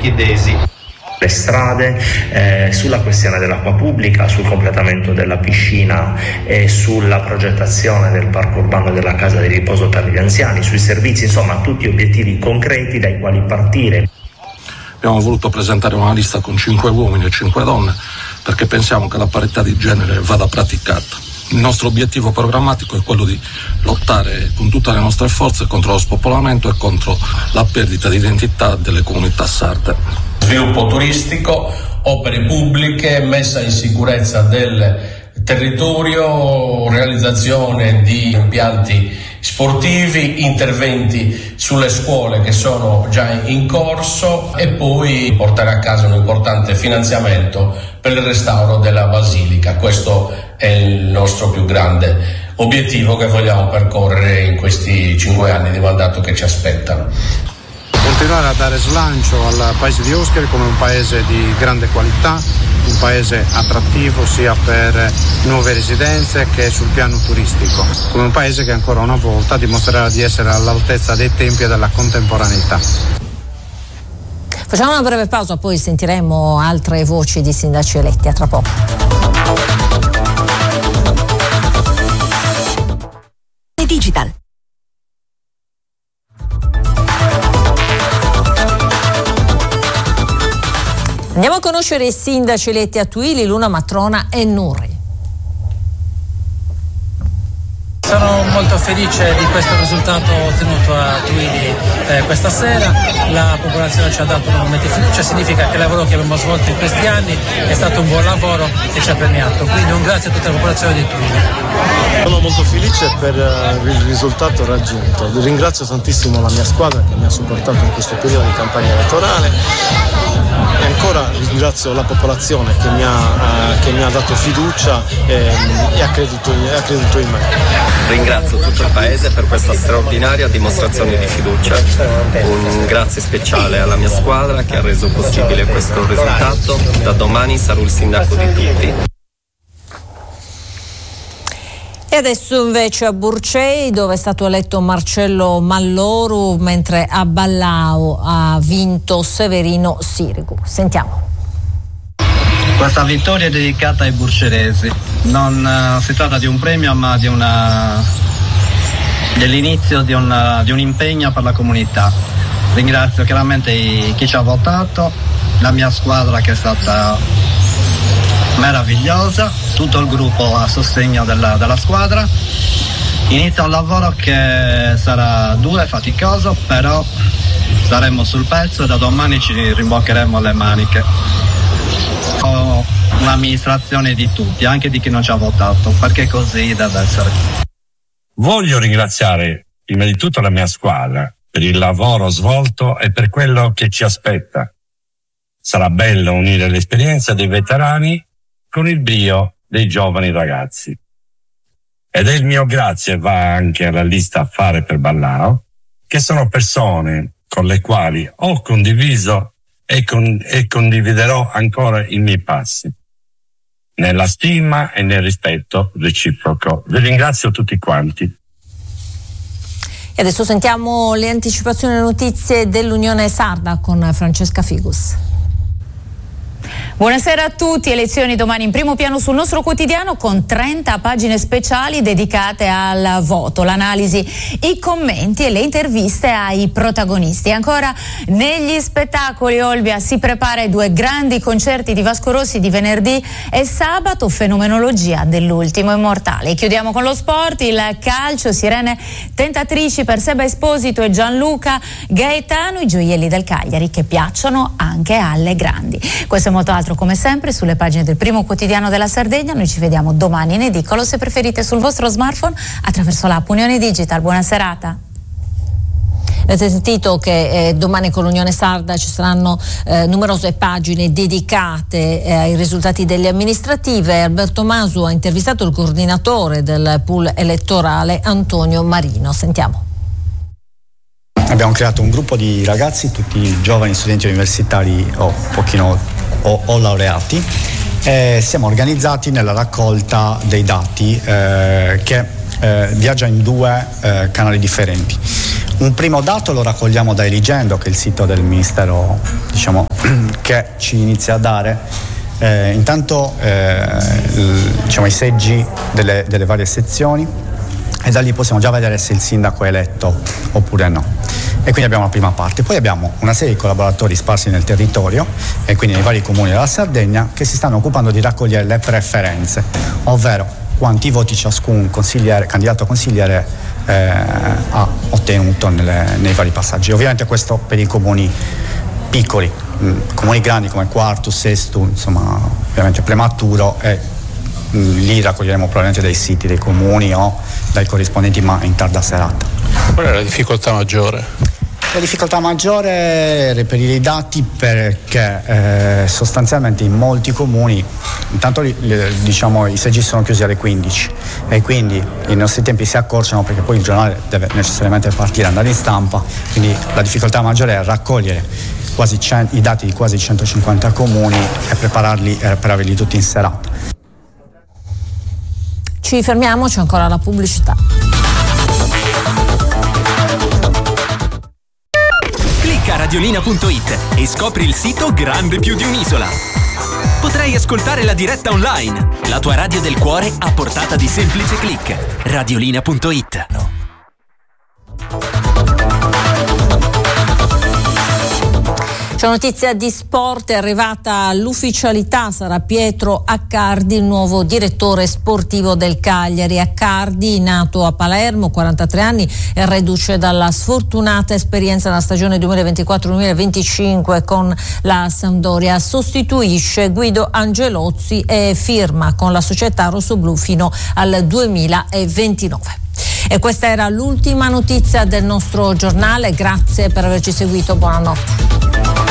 Chieddesi. Le strade, sulla questione dell'acqua pubblica, sul completamento della piscina e sulla progettazione del parco urbano della casa di riposo per gli anziani, sui servizi, insomma tutti obiettivi concreti dai quali partire. Abbiamo voluto presentare una lista con 5 uomini e 5 donne perché pensiamo che la parità di genere vada praticata. Il nostro obiettivo programmatico è quello di lottare con tutte le nostre forze contro lo spopolamento e contro la perdita di identità delle comunità sarde. Sviluppo turistico, opere pubbliche, messa in sicurezza del territorio, realizzazione di impianti sportivi, interventi sulle scuole che sono già in corso e poi portare a casa un importante finanziamento per il restauro della Basilica. Questo è il nostro più grande obiettivo che vogliamo percorrere in questi 5 anni di mandato che ci aspettano. Continuare a dare slancio al paese di Oscheri come un paese di grande qualità, un paese attrattivo sia per nuove residenze che sul piano turistico, come un paese che ancora una volta dimostrerà di essere all'altezza dei tempi e della contemporaneità. Facciamo una breve pausa, poi sentiremo altre voci di sindaci eletti. A tra poco. Digital. Andiamo a conoscere i sindaci eletti a Tuili, Luna, Matrona e Nurri. Sono molto felice di questo risultato ottenuto a Tuili questa sera. La popolazione ci ha dato nuovamente fiducia, significa che il lavoro che abbiamo svolto in questi anni è stato un buon lavoro e ci ha premiato. Quindi un grazie a tutta la popolazione di Tuili. Sono molto felice per il risultato raggiunto. Ringrazio tantissimo la mia squadra che mi ha supportato in questo periodo di campagna elettorale. E ancora ringrazio la popolazione che mi ha dato fiducia e ha creduto in me. Ringrazio tutto il Paese per questa straordinaria dimostrazione di fiducia. Un grazie speciale alla mia squadra che ha reso possibile questo risultato. Da domani sarò il sindaco di tutti. E adesso invece a Burcei, dove è stato eletto Marcello Malloru, mentre a Ballao ha vinto Severino Sirigu. Sentiamo. Questa vittoria è dedicata ai burceresi. Non si tratta di un premio, ma dell'inizio di un impegno per la comunità. Ringrazio chiaramente chi ci ha votato, la mia squadra che è stata meravigliosa, tutto il gruppo a sostegno della squadra. Inizia un lavoro che sarà duro e faticoso, però saremo sul pezzo e da domani ci rimboccheremo le maniche. Ho un'amministrazione di tutti, anche di chi non ci ha votato, perché così deve essere. Voglio ringraziare prima di tutto la mia squadra per il lavoro svolto e per quello che ci aspetta. Sarà bello unire l'esperienza dei veterani con il brio dei giovani ragazzi. Ed il mio grazie va anche alla lista Affare per Ballao, che sono persone con le quali ho condiviso e condividerò ancora i miei passi, nella stima e nel rispetto reciproco. Vi ringrazio tutti quanti. E adesso sentiamo le anticipazioni e notizie dell'Unione Sarda con Francesca Figus. Buonasera a tutti, elezioni domani in primo piano sul nostro quotidiano con 30 pagine speciali dedicate al voto, l'analisi, i commenti e le interviste ai protagonisti. Ancora negli spettacoli, Olbia si prepara ai 2 grandi concerti di Vasco Rossi di venerdì e sabato, fenomenologia dell'ultimo immortale. Chiudiamo con lo sport, il calcio, sirene tentatrici per Seba Esposito e Gianluca Gaetano, i gioielli del Cagliari che piacciono anche alle grandi. Questo e molto altro come sempre sulle pagine del primo quotidiano della Sardegna. Noi ci vediamo domani in edicolo, se preferite sul vostro smartphone attraverso l'app Unione Digital. Buona serata. Avete sentito che domani con l'Unione Sarda ci saranno numerose pagine dedicate ai risultati delle amministrative. Alberto Masu ha intervistato il coordinatore del pool elettorale Antonio Marino. Sentiamo. Abbiamo creato un gruppo di ragazzi, tutti giovani studenti universitari o laureati, e siamo organizzati nella raccolta dei dati che viaggia in 2 canali differenti. Un primo dato lo raccogliamo da Eligendo, che è il sito del Ministero, diciamo, che ci inizia a dare intanto diciamo, i seggi delle varie sezioni, e da lì possiamo già vedere se il sindaco è eletto oppure no. E quindi abbiamo la prima parte. Poi abbiamo una serie di collaboratori sparsi nel territorio e quindi nei vari comuni della Sardegna, che si stanno occupando di raccogliere le preferenze, ovvero quanti voti ciascun candidato consigliere ha ottenuto nei vari passaggi. Ovviamente questo per i comuni piccoli, comuni grandi come Quartus, Sestu, insomma ovviamente prematuro, e lì raccoglieremo probabilmente dai siti dei comuni o dai corrispondenti, ma in tarda serata. Qual è la difficoltà maggiore? La difficoltà maggiore è reperire i dati, perché sostanzialmente in molti comuni intanto diciamo, i seggi sono chiusi alle 15 e quindi i nostri tempi si accorciano, perché poi il giornale deve necessariamente partire e andare in stampa, quindi la difficoltà maggiore è raccogliere i dati di quasi 150 comuni e prepararli per averli tutti in serata. Ci fermiamo, c'è ancora la pubblicità. Clicca radiolina.it e scopri il sito grande più di un'isola. Potrai ascoltare la diretta online, la tua radio del cuore a portata di semplice click. Radiolina.it. C'è notizia di sport, è arrivata l'ufficialità, sarà Pietro Accardi il nuovo direttore sportivo del Cagliari. Accardi, nato a Palermo, 43 anni, è reduce dalla sfortunata esperienza nella stagione 2024-2025 con la Sampdoria, sostituisce Guido Angelozzi e firma con la società rossoblù fino al 2029. E questa era l'ultima notizia del nostro giornale, grazie per averci seguito, buonanotte.